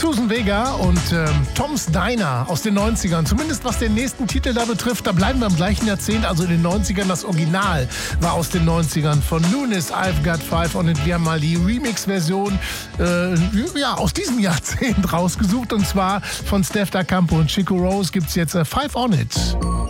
Susan Vega und Tom's Diner aus den 90ern. Zumindest was den nächsten Titel da betrifft, da bleiben wir im gleichen Jahrzehnt, also in den 90ern. Das Original war aus den 90ern von Lunis, I've Got Five. Und wir haben mal die Remix-Version aus diesem Jahrzehnt rausgesucht. Und zwar von Steph Da Campo und Chico Rose gibt es jetzt Five on It.